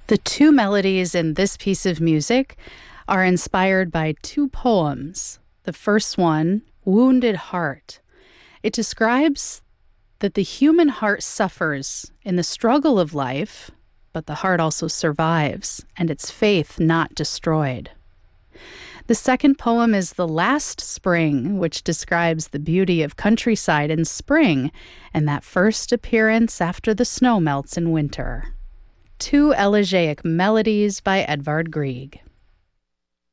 The two melodies in this piece of music are inspired by two poems. The first one, Wounded Heart. It describes that the human heart suffers in the struggle of life, but the heart also survives, and its faith not destroyed. The second poem is The Last Spring, which describes the beauty of countryside in spring and that first appearance after the snow melts in winter. Two elegiac melodies by Edvard Grieg.